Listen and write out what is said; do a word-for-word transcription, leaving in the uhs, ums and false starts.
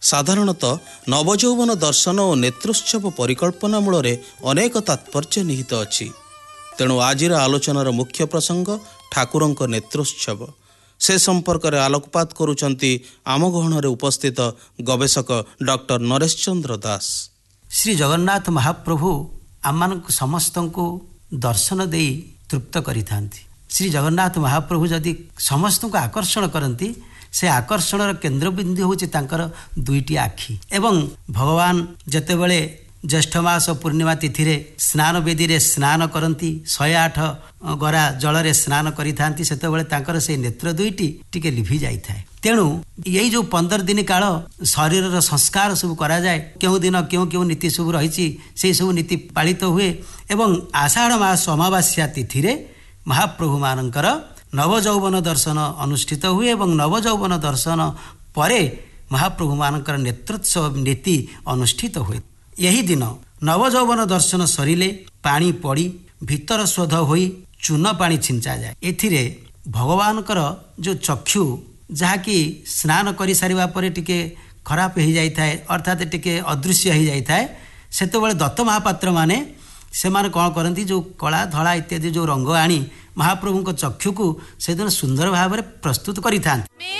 ସାଧାରଣତଃ ନବଯୌବନ ଦର୍ଶନ ଓ ନେତ୍ରୋତ୍ସବ ପରିକଳ୍ପନା ମୂଳରେ ଅନେକ ତାତ୍ପର୍ଯ୍ୟ ନିହିତ ଅଛି। ତେଣୁ ଆଜିର ଆଲୋଚନାର ମୁଖ୍ୟ ପ୍ରସଙ୍ଗ ଠାକୁରଙ୍କ ନେତ୍ରୋତ୍ସବ। ସେ ସମ୍ପର୍କରେ ଆଲୋକପାତ କରୁଛନ୍ତି ଆମ ଗହଣରେ ଉପସ୍ଥିତ ଗବେଷକ ଡକ୍ଟର ନରେଶ ଚନ୍ଦ୍ର ଦାସ। ଶ୍ରୀ ଜଗନ୍ନାଥ ମହାପ୍ରଭୁ ଆମମାନଙ୍କୁ ସମସ୍ତଙ୍କୁ ଦର୍ଶନ ଦେଇ ତୃପ୍ତ କରିଥାନ୍ତି। ଶ୍ରୀ ଜଗନ୍ନାଥ ମହାପ୍ରଭୁ ଯଦି ସମସ୍ତଙ୍କୁ ଆକର୍ଷଣ କରନ୍ତି, ସେ ଆକର୍ଷଣର କେନ୍ଦ୍ରବିନ୍ଦୁ ହେଉଛି ତାଙ୍କର ଦୁଇଟି ଆଖି। ଏବଂ ଭଗବାନ ଯେତେବେଳେ ଜ୍ୟେଷ୍ଠ ମାସ ପୂର୍ଣ୍ଣିମା ତିଥିରେ ସ୍ନାନ ବେଦୀରେ ସ୍ନାନ କରନ୍ତି, ଶହେ ଆଠ ଗରା ଜଳରେ ସ୍ନାନ କରିଥାନ୍ତି, ସେତେବେଳେ ତାଙ୍କର ସେଇ ନେତ୍ର ଦୁଇଟି ଟିକେ ଲିଭି ଯାଇଥାଏ। ତେଣୁ ଏଇ ଯେଉଁ ପନ୍ଦର ଦିନ କାଳ ଶରୀରର ସଂସ୍କାର ସବୁ କରାଯାଏ, କେଉଁ ଦିନ କେଉଁ କେଉଁ ନୀତି ସବୁ ରହିଛି ସେଇ ସବୁ ନୀତି ପାଳିତ ହୁଏ। ଏବଂ ଆଷାଢ଼ ମାସ ଅମାବାସ୍ୟା ତିଥିରେ ମହାପ୍ରଭୁମାନଙ୍କର ନବଯୌବନ ଦର୍ଶନ ଅନୁଷ୍ଠିତ ହୁଏ ଏବଂ ନବଯୌବନ ଦର୍ଶନ ପରେ ମହାପ୍ରଭୁମାନଙ୍କର ନେତ୍ରୋତ୍ସବ ନୀତି ଅନୁଷ୍ଠିତ ହୁଏ। ଏହି ଦିନ ନବଯୌବନ ଦର୍ଶନ ସରିଲେ ପାଣି ପଡ଼ି ଭିତର ଶୋଧ ହୋଇ ଚୂନ ପାଣି ଛିଞ୍ଚାଯାଏ। ଏଥିରେ ଭଗବାନଙ୍କର ଯେଉଁ ଚକ୍ଷୁ, ଯାହାକି ସ୍ନାନ କରିସାରିବା ପରେ ଟିକେ ଖରାପ ହୋଇଯାଇଥାଏ, ଅର୍ଥାତ୍ ଟିକେ ଅଦୃଶ୍ୟ ହୋଇଯାଇଥାଏ, ସେତେବେଳେ ଦତ୍ତ ମହାପାତ୍ର ମାନେ ସେମାନେ କ'ଣ କରନ୍ତି, ଯେଉଁ କଳା ଧଳା ଇତ୍ୟାଦି ଯେଉଁ ରଙ୍ଗ ଆଣି ମହାପ୍ରଭୁଙ୍କ ଚକ୍ଷୁକୁ ସେଦିନ ସୁନ୍ଦର ଭାବରେ ପ୍ରସ୍ତୁତ କରିଥାନ୍ତି।